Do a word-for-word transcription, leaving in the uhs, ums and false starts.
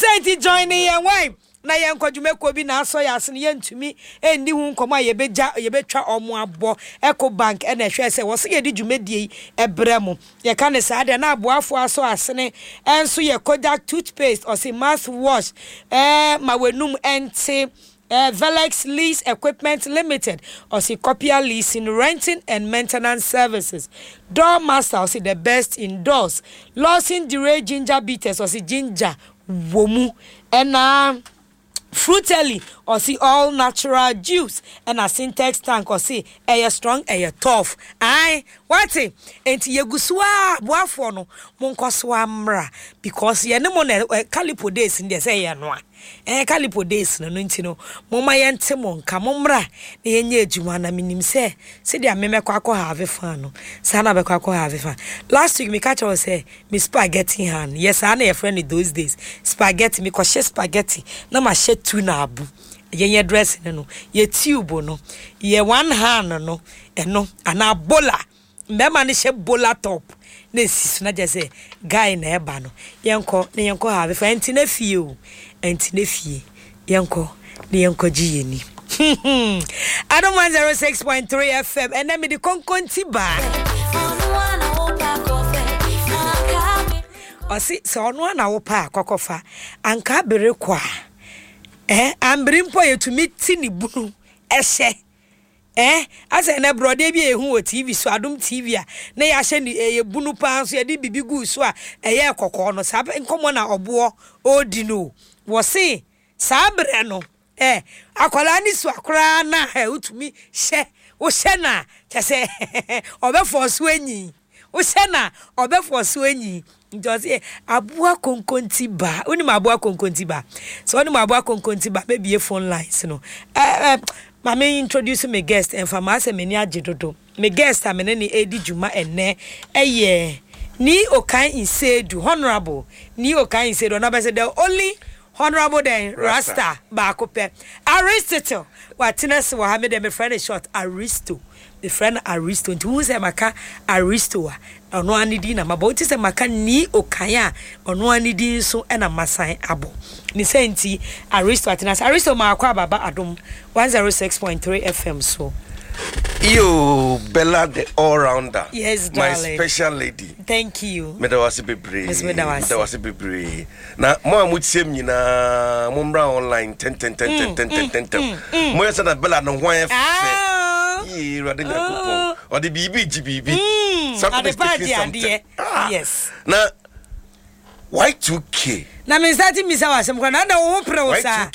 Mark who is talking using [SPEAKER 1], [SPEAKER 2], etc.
[SPEAKER 1] Nsenti joining yan way. Na yen kwadwume ko bi na aso ya ase ne yentumi endi hu nkomo a yebeja yebetwa omo abo Eco Bank e na hwe se wo se ye di dwumedie ebremu ye ka ne sa de na aboafo aso ase ne enso ye Kodak toothpaste or say mouthwash eh mawenum ente Uh, Velex Lease Equipment Limited, or see Copia Leasing, Renting and Maintenance Services. Doormaster, or see the best indoors. Lawson Dure Ginger Bitters, or see Ginger Womu. And uh, Fruitelli, or see all natural juice. And a Syntex tank, or see air strong, air tough. Aye, what it? And Yeguswa, Buafono, Monkoswa Mra, because ye no one calipo days in the say one. Eh kalipo days no ntino moma yente monka momra na yenye adwuma na minim se se dia memekwa akọ have fan no sa na bekwa akọ have fan last week me catch us say me spaghetti han yes I na your friend those days spaghetti me ko she spaghetti na ma she tuna abu yenye dress no ye tube no ye one hand no eno ana bola mbema ne she bola top na sisu na je say guy na eba no yenko na yenko have fan ntina fie o Enti fie yanko ni yanko jiyeni I don't want zero six point three F M and then me the konkonti ba Osi so ono na wo pa kokofa anka bere kwa eh ambiri mpo yetumi ti ni bunu ehye eh ase na brode bi ehu o T V so adom T V a na ya hye ni e bunu pa so ye di bibi gu so a eye kokko no sabe nkomo na obo odi no wo se sabre no eh akola ni so akora na he utumi hye wo hye na tese obefo so anyi wo hye na obefo so anyi njoze abua konkonti ba oni ma abua konkonti ba so oni ma abua konkonti ba be bie phone lines no eh eh Mama introduce me guest and famase me ni ajedodo. Me guest amene ni edi juma enne eye ni okan insedu honorable ni okan insedu na be say the only honorable then Rasta, Rasta ba kope Aristotle watines wa ha me dem friend short Aristo the friend Aristo nti hu se maka Aristo ono anidi na mabo nti se maka ni okan a ono anidi so na masan abo ni senti Aristo atinas Aristo ma akwa baba adom one oh six point three F M so
[SPEAKER 2] yo Bella the all-rounder.
[SPEAKER 1] Yes,
[SPEAKER 2] my
[SPEAKER 1] darling.
[SPEAKER 2] special lady.
[SPEAKER 1] Thank you.
[SPEAKER 2] Me da wase bebre.
[SPEAKER 1] Yes, me da wase.
[SPEAKER 2] Da wase bebre. Na mo amutsem nyina mo mbra online ten ten ten ten ten ten ten. Mo yesa na Bella no hwan fe. Yi rade nyakopon. O de bibi ji bibi.
[SPEAKER 1] Something something. Yes.
[SPEAKER 2] Na Y two K.
[SPEAKER 1] Na me start mi sa wasem kwa na na wo pre wo sa.